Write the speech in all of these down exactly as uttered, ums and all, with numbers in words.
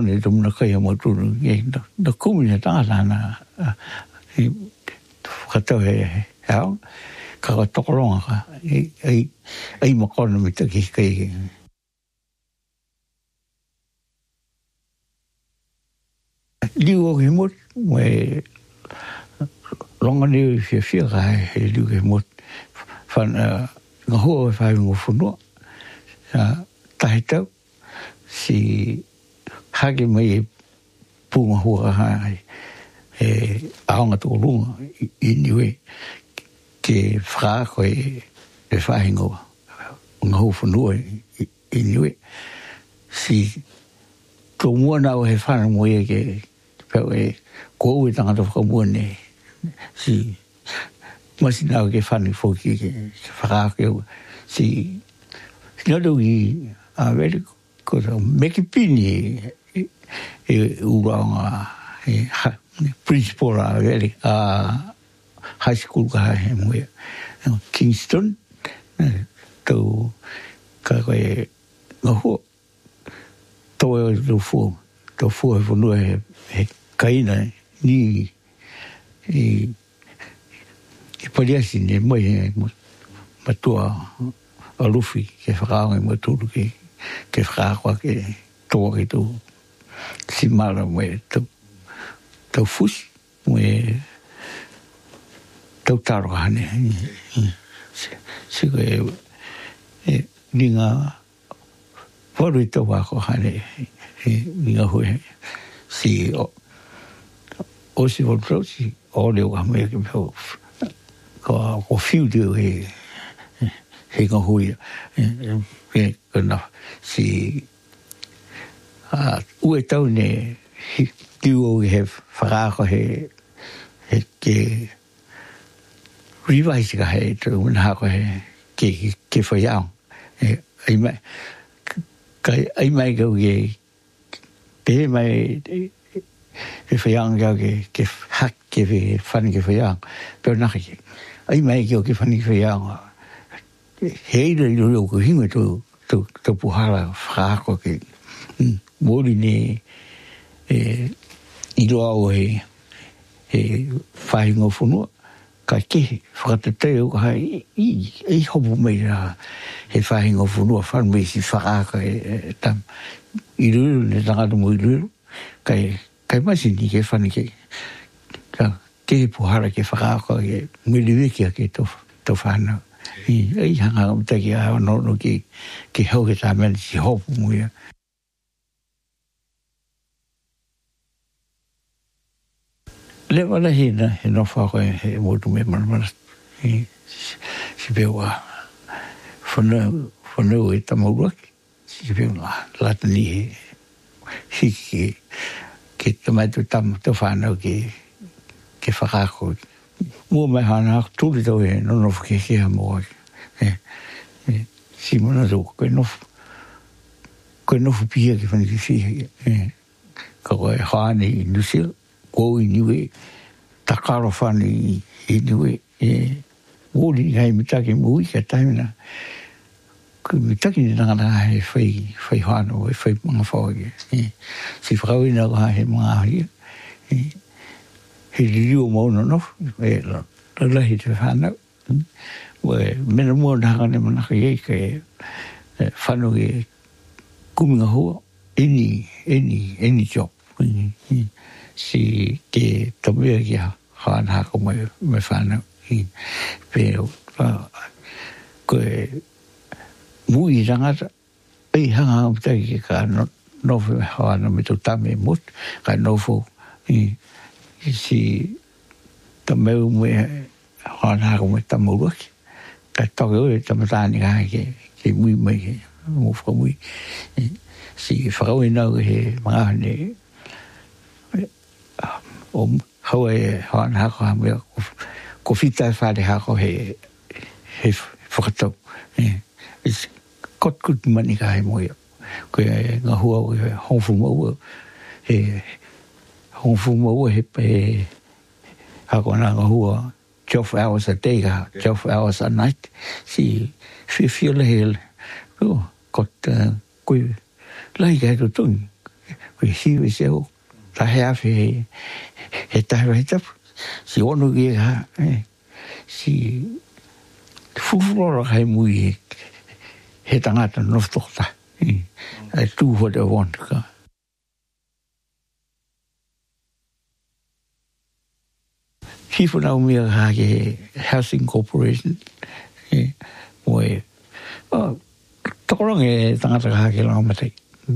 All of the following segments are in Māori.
ne to na kai mo tu nge do ku ni ta la na e ka to he ha ka to ko long ka e e e mo ko no mi ta ki kai liu ge mo we long ni fi fi ga he liu ge mo fan nga ho fa ngo fu no ta ta si hagi mai punga hua hai e aonga to lunga i niwe ke fra ko e e fa hingo nga ho fu no i niwe si to mo na o he fa mo ye ke pe e ko we tanga to ko mo ne si mas na ke fa ni fo ki ke fra ke si no do i a ver ko me ke pini e uranga e principal a ver a high school ka he mo Kingston to ka ko e no to do fo to fo fo no e kaina ni e e podia sin e mo ma tua a lufi ke fra mo tu ke ke fra kwa ke to ke tu si mala mo to to fus mo to taro hane si ke e ninga por to wa ko hane e ninga ho si o o si voltro si o le wa mo ke ko ko fiu de he he ko hui e na si a u e tau ne tu o he fra ko he he ke revise ga he tu na ko he ke ke fo ya e ai mai kai ai mai go ye pe mai e fo ya ga ke ke hak ke fan ke fo ya pe na ke ai mai ke ke fan ke fo ya he le lo ko hinga to to to puhala fra ko ke mori ne e i lo au he e fai ngo funo ka ke fra te te o ha i i hobu me ra he fai ngo funo fa me si fra ka e tam i lo ne ta ga mo i lo kai kai ma si ni ke fa ni ke ka ke puhala ke fra ko e me le ke ke to to fa na i ai hanga o te ki a no no ki ki ho ke ta men si ho mu ya le wala hina he no fa ko he mo tu me man man i si be wa fo no fo no e ta mo ro si be la la ni hi ki ki to mai tu tam to fa no ki ki fa ko mo me hana tu li to e no no ke ke mo e si mo na do ko no ko no fu pia ke fa ni fi e ko e ha ni nu si ko ni we ta karo fa ni ni we e mo li hai mi ta ke mo i ka ta na ko mi ta ke na na e fai fai ha no e fai ma fa e si fra wi na ha he ma hi he liu mo no no e la la hi te fa na we me no mo na ne na ke ke fa no ke kuminga ho any any any job si ke to me ya ha na ko me me fa na i pero ko muy ranga ai hanga ta ke ka no no ha na me to ta me mut ka no fo i si também me ha na ko me ta mo ro ka to yo ta ma ta ni ga ke ke muy me mo fo muy si frau ina he ma ne om how e ha na ko me ko fita fa de ha ko he he foto is kot kut mani ga he mo ko nga hu ho fu mo he ho fu mo he pe ha ko na nga hu twelve hours a day ga twelve hours a night si fi fi le hel ko kot ko lai ga to tung we hi we se o ta hea he he ta he ta si onu ki ha si fufuro hai mui he tangata no tokta ai tu ho de want ka Chief of Naomi Hage Housing Corporation. Moe. Oh, Tokorong e tangata hage lang matay.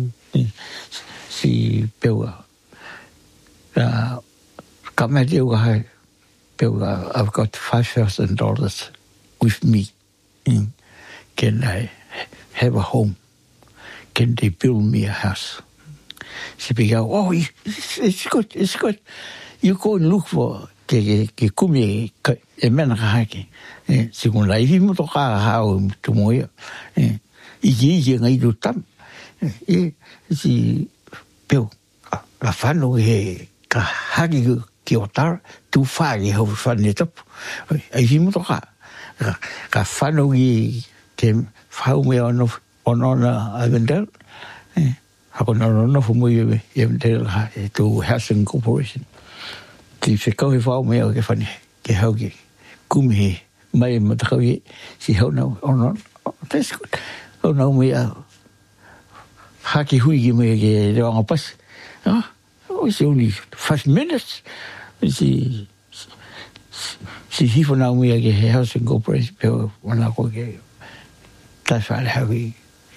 Si Pewa. Uh, Kamati uga Pewa, I've got five thousand dollars with me. Can I have a home? Can they build me a house? She began, oh, it's, it's good, it's good. You go and look for ke ke kumi e mena ka hake e se kon lai vi mo to ka ha o to mo e i ji ji ngai do tam e si peu la fano e ka hagi ki o tar tu fa e ho fa ne top e vi mo to ka ka fano i ke fa o me ono ono na avendel e ha ko no no fu mo e avendel ha to Housing Corporation si se kau he whao mea o ke whane, ke hau ke kumihe, mai matakau he, si hau nau, oh no, oh, that's good, hau nau mea, haki hui ki mea ke rewanga pas, oh, it's only five minutes, si, si hifo nau mea ke he Housing Corporation, peo wana ko ke, tai whale hau i,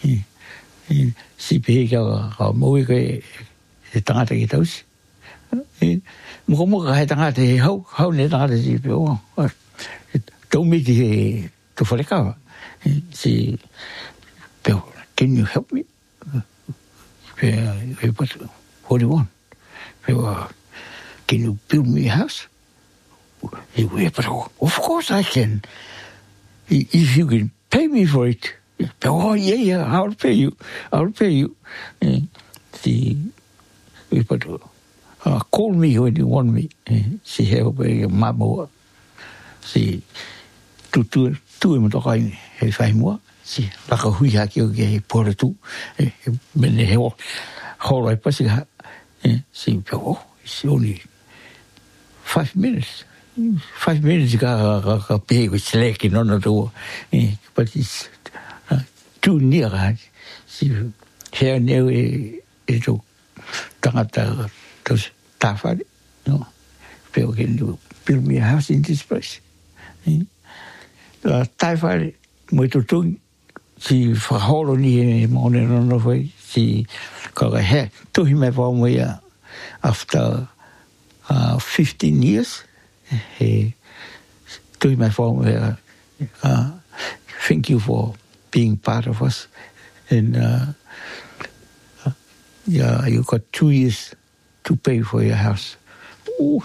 si pehe ka, ka maui ke, he tangata ki tausi, mo mo ka tanga te hau hau ne tanga te pe o to me te to fale ka si pe can you help me pe pe what what do you want pe can you build me a house he we but of course I can if you can pay me for it pe oh yeah yeah I'll pay you I'll pay you si we but Uh, call me when you want me. Si heo pe mamo. Si tu tu tu e mo toka i he whai mua. Si laka hui haki o ke he pore tu. Mene heo horai pasi ha. Si pe oh, it's only five minutes. Five minutes ka ka ka pe ko seleki no no tu. But it's uh, too near ha. Si heo neo e e tu tangata those tafari, no. People can do build me a house in this place. Uh, tafari, mo to tung, si whahoro ni e maone no no foi, si kaka he, tuhi me wha mo ia after uh, fifteen years, he tuhi me wha mo ia, uh, thank you for being part of us. And uh, uh, yeah, you got two years to pay for your house. Oh,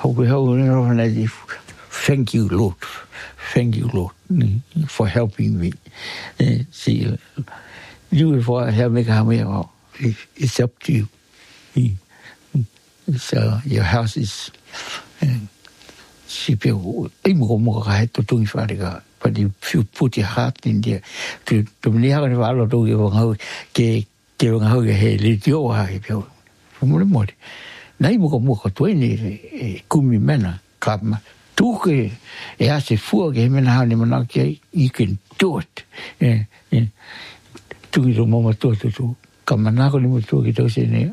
thank you, Lord. Thank you, Lord, for helping me. See, you for helping me. It's up to you. So your house is. But if you put your heart in there, to to me, I don't know how ke ke how he litio hai pio. Mo mo. Nai mo ko mo ko tu ni kumi mena kama. Tu ke e ase fu ke mena ha ni mana ke you can do it. Eh eh. Tu ro mo mo tu tu kama na ko ni mo tu ke to se ne.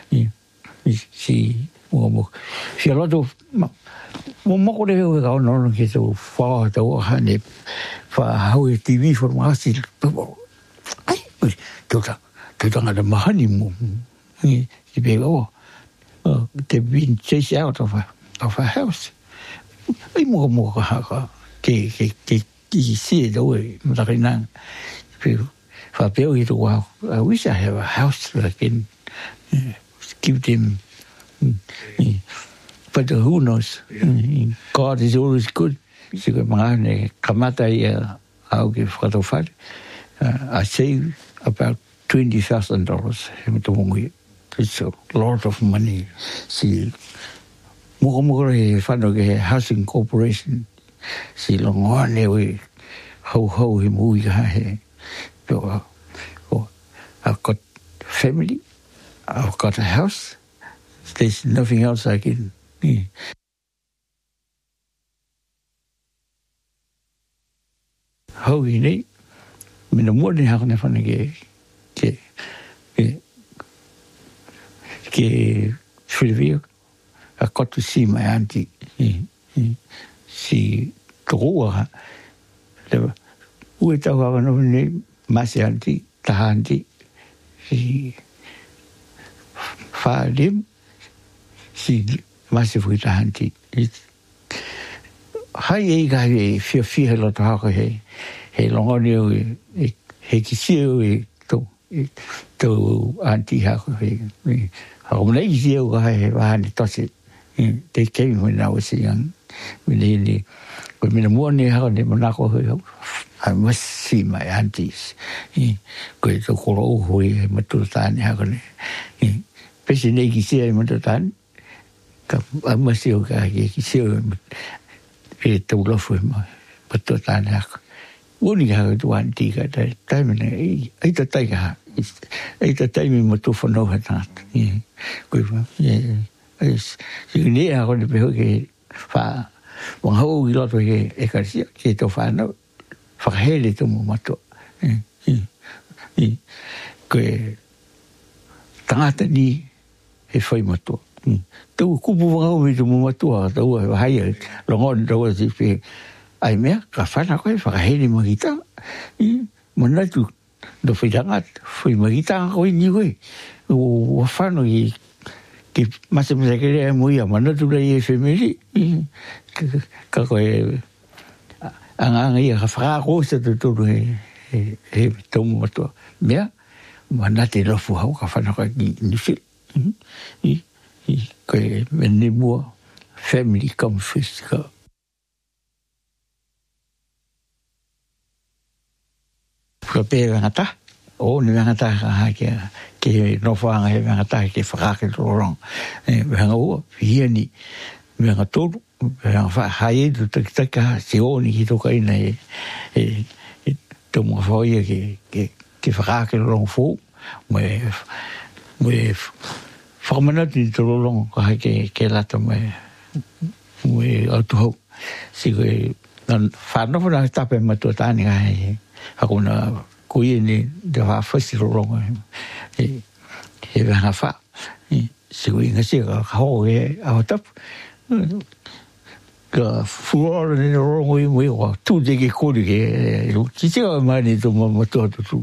Si mo mo. Si lo do mo mo ko le ga no ke so fa to ha ne fa how T V formasi. Ai, tu ta tu ta ngada mahani mo. Ni be oh uh, they've been chased out of a of a house. I mo mo ka ke ke ke ke si do e mo ta nang. Fa pe o i to wow. I wish I have a house like in uh, give them uh, but who knows? Uh, God is always good. Si ko mga kamata ia au ke fotofat. I save about twenty thousand dollars. It's a lot of money. Si mo mo re fano ke Housing Corporation. Si longone we ho ho he mo i ha he. So I've got family. I've got a house. There's nothing else I can. Yeah. How you need? I mean, the more than how can I find a ke ke ke Sylvia. I got to see my auntie. She grew up. We talk about no my auntie, the auntie. She father, she massive with the auntie. Hai e ga e fia fia lo ta ko he he longo ni e he ki siu e to to auntie ha ko he ha o nei siu ga he va ni to se they came when I was young when they ni when me mo ni ha ni mo na ko he I must see my aunties ko to ko ro ho e ma tu ta ni ha ko ni pe si nei ki siu mo to tan ka ma siu ga ki siu e tau lofu e mai, pato tāne haka. Uni haka tu anti ka tai, taimene, ei ta tai ka haka, ei ta taimi ma tu whanau ha tāta. Koe wha, si ni e hako ni peho ke wha, wang hau i loto ke e karisia, ke tau whanau, whakahele tu mo matua. Koe, tangata ni he whai matua. Tau kupu wangau mi tu mumatua, tau e wahai longon tau e zipe. Ai mea, ka whana koe, whakahene magita. Mana tu, do whirangat, whi magita koe ni koe. O whano i, ki masa masa kere e muia, mana tu rei e whemeri. Ka koe, anganga ia, ka whakakosa tu turu he, he tau mumatua. Mea, mana te lofu hau, ka whana koe ki nifil. Koe mene mua family come first ka. Ka pe ngata o ni ngata ha ke ke no whanga he ngata ke whakake rorong e hanga o hieni me ngato hanga fa hai tu tak tak se o ni to kai nei e to mo foi ke ke ke whakake rorong fo me me whakamana ti te rolongo ka hai ke, ke lata mai mui autu hau. Si koe, whanau whana tape matua tāni ka hei. Hako na kui ni te wha whasi rolongo. He, he wanga wha. Si koe inga si ka hao e aho tapu. Ka fuora ni rolongo i mui wa tū te ke kori ke. Ki te ka mai ni tō matua tutu.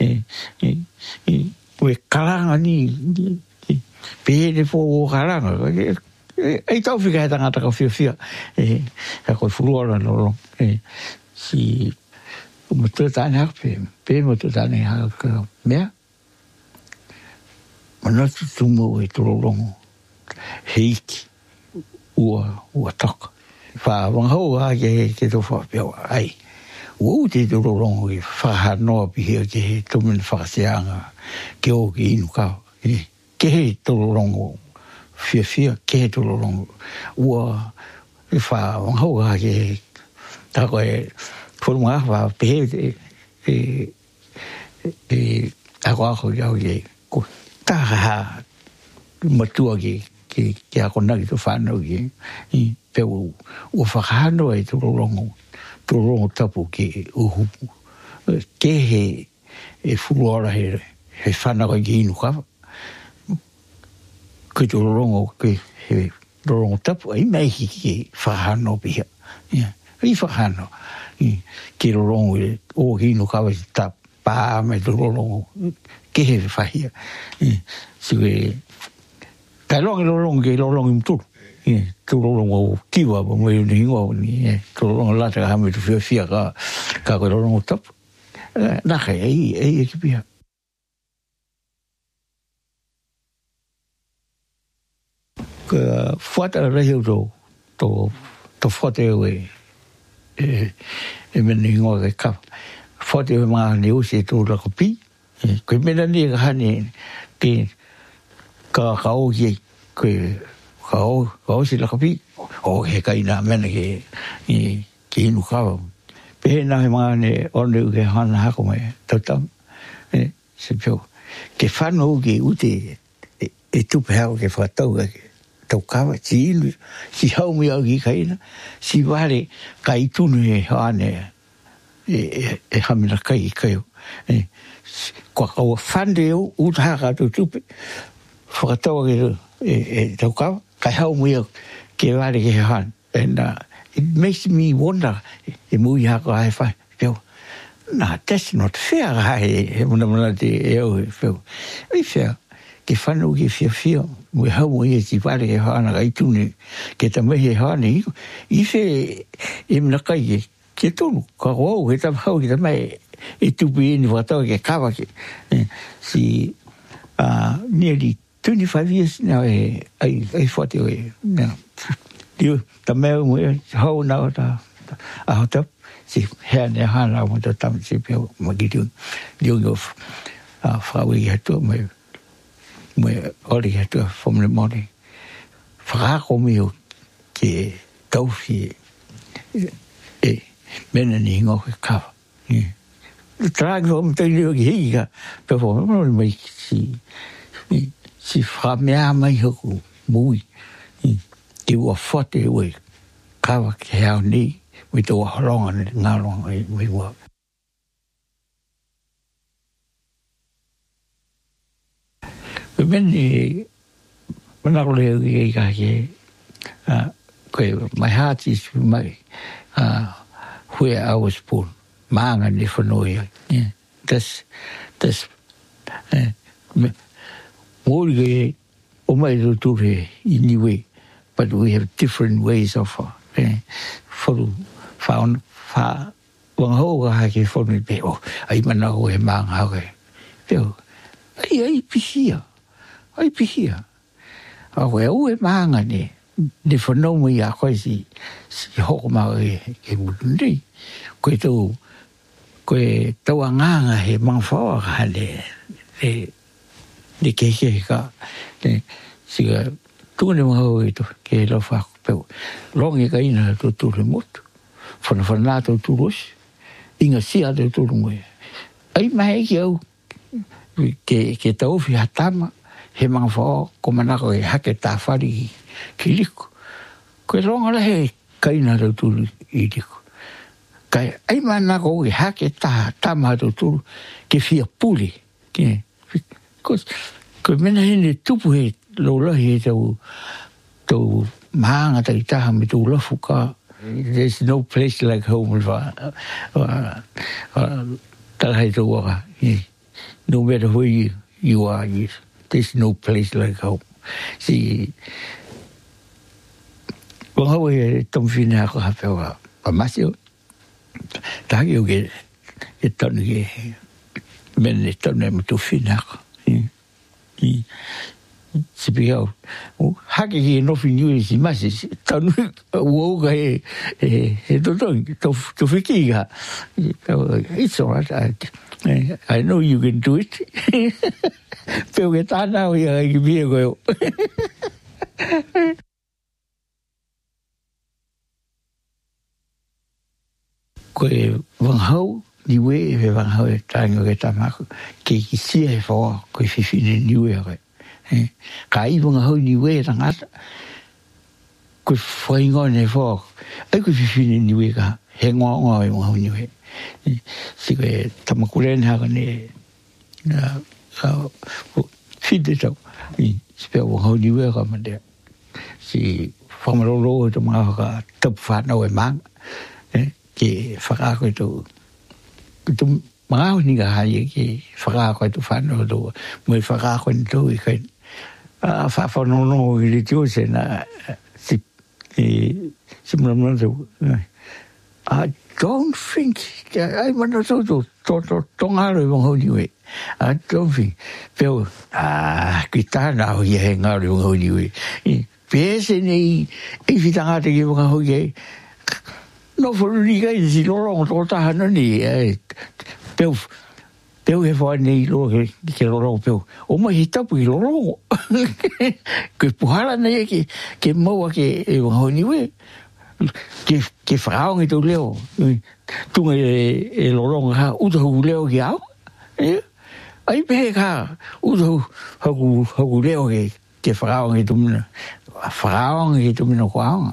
Koe karanga ni pēne fō o karanga. Ei tau whika he tangata ka whia whia. E, ha koe furuara no rong. E, si, matua tāne haka pē, pē matua tāne haka ka mea. Manatu tumu e toro rongo. Heiki. Ua, ua taka. Wha wanghau ha ke he ke tō whapea. Ai, ua te toro rongo i whaha noa pihia ke he tumina whakaseanga ke o ke inu kao. E, ke he toro rongo, fia fia, ke he toro rongo. Ua, e wha wanghau ha ke he, tā koe, whurunga wha pehe e, e, e, ako ako i au ke, ko tā ha matua ke, ke, ke ako nagi to whanau ke, i peu, ua whakahano e toro rongo, toro rongo tapu ke uhupu. Ke he, e furuara he, he whanau ke inu kawa. Ke tō rongo ke he rongo tapu, ai mai ki ke whahano pia. Ia, ai whahano. Ke rongo e o hino kawa si ta pā me tō rongo, ke he whahia. So e, kai rongo rongo ke rongo mturu. Tō rongo kiwa pa mai uni hingoa uni. Tō rongo lata ka hame tu whia whia ka, ka koe rongo tapu. Naka ei, ei e ki pia. Ka whata rehi o tō, tō, tō whate o e, e, e meni ingoa ke kawa. Whate o e maa ni usi e tō rako pi. Koe mena ni e ka hane, ke ka ka o ki e, koe ka o, ka o si rako pi. O he ka ina mena ke, ke inu kawa. Pehe na he maa ne one u ke hana hako mai, tautam. Se pio, ke whanau ke ute, e tu pehau ke whatau ke tau kawa si ilu si hau mi au ki kaina si wale ka itunu e hane e e hamina kai i kai e kwa kaua whande u utahaka tu tupe whakatau ke e tau kawa kai hau mi au ke wale ke hane and uh, it makes me wonder e mui hako hai whai peo nah, that's not fair hai he muna muna te e au e peo e fair ke whanu ke whia whia mui hau mui e si wale ke hana ka itune ke ta mehe hane i i whe e mna kai ke ke tonu ka wau ke ta hau ke ta mai e tupi e ni whatau ke kawa ke si uh, nearly twenty-five years now e ai ai whate o e Dio, ta mea mui hau nao ta a hotap si hea ne hana mo ta tam si peo magitiu dio yo a whawe i hatu me me ori hatu from the morning whakako mio ke tauwhi e mena ni hingo ke kawa tragi o mta ilo ki hiki ka pe fo mai si si whamea mai hoku mui ke ua whate ue kawa ke hao ni mi tō haronga ni ngā ronga i mi ua. Pe meni manako leo i e ka ke koe my heart is my uh, where I was born maanga ni whanoi yeah. that's that's uh, mōri ke o mai ro ture i niwe but we have different ways of uh, wharu whaon wha wang hau ka hake wharu i peo ai mana ho he maanga hau ke peo ai ai pihia ai pihia a koe au he maanga ne ne whanau mai a koe si si hoko mau e ke mutundi koe tau koe tau a nganga he mangwhaua ka hane ne ne keke ka ne si ka tūne mahau e to ke lo whako peo longi ka ina to tūre motu whana whana tau tūrosi inga sia tau tūrungu e ai mahe ki au ke, ke tau whi hatama he mga whao ko manako e hake tā whari ki liku koe ronga la he ka ina tau tūru i liku kai ai manako e hake tā tama tau tūru ke whia puli ke koe mena hene tupu he lo lahi e tau tau mahanga tai taha me tau lafu ka there's no place like home wa tal hai tau waka no matter where you, you are yes, there's no place like home si wang hau e tom whina ko hape wa pa masio taki o ke e tonu ke mene tonu e mutu whina ko i si pia o hake ki no finu si masi tanu o ga e e to to to fikiga it's all right I, I know you can do it pero que ta na o ya ki bi go ko van hau ni we e van hau e tango ke ta ki ki si e fo ko fi fini ni we ka i wunga hau ni we rangata ko whaingo ne fō ai ko whiwhine ni we ka he ngoa ngoa e wunga hau ni we si koe tamakurene haka ne white tau si pia wunga hau ni we ka mandea si whamarolo e to mga haka tapu whanau e manga ke whakako e tau tu mga hau ni ka hai ke whakako e tu whanau tau mui whakako e tau i kai a fa fa no no il tio se na si si mna tau I don't think I want to to to to ngalo wong ho ni we I don't think pero ah kita na o ye ngalo wong ho ni we pese ni e vitanga te wong ho ye no for ni ga si lo lo to ta na ni pero Peo he whae nei lo ke ke lo peo. O mai he tapu i lo lo. Ke puhala nei ke ke maua ke e wahoni we. Ke ke whakaongi tau leo. Tunga e e lo lo ha utahu leo ki au. Ai pehe ka utahu haku haku leo ke ke whakao ngi tumina. Whakao ngi tumina kwaonga.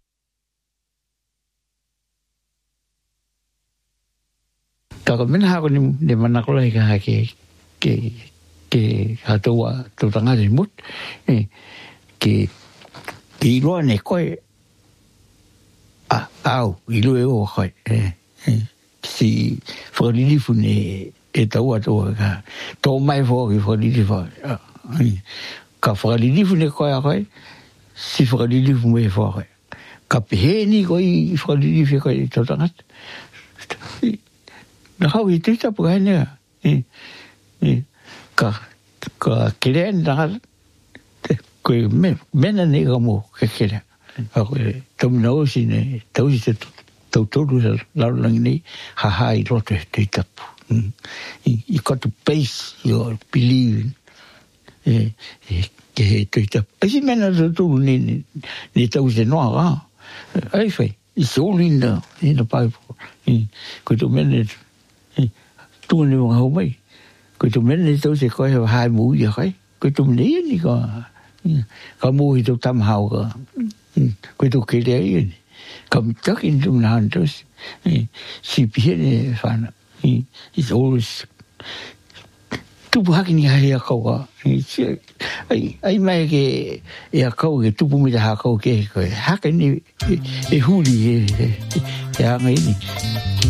Kako mina hako ni, ni manakola i ka ke, ke, ke hatoa tōtanga ni mut. Eh, ke, ke iloa ne koe, ah, au, iloa e o koe. Eh, eh, si whakaririfu ne e taua toa ka, tō mai fō ki whakaririfu. Ka whakaririfu ne koe a koe, si whakaririfu me fō koe. Ka pehe ni koe i whakaririfu koe i tōtanga. Na hau i tūta puka hene ka ka kerea ni naka koe mena ne ka mō ka kerea ka koe taumina osi ne tausi te tautoru sa laurangi nei ha ha i roto e tūtapu you got to base your belief ke he tūtapu esi mena tūturu ne ne tausi te noa ai whai it's all in the in the Bible koe tu mena tu ni mga humay. Koe tu mene tau se koe hewa hai muu ia kai. Koe tu mene ia ni ka. Ka muu hi tau tam hao ka. Koe tu kerea ia ni. Ka mitaki ni tu mena hana tau si. Si pihe ni whana. It's always tupu haki ni hai a kau ka. Ai mai ke e a kau ke tupu mita ha kau ke koe. Haka ni e huli e e anga ini.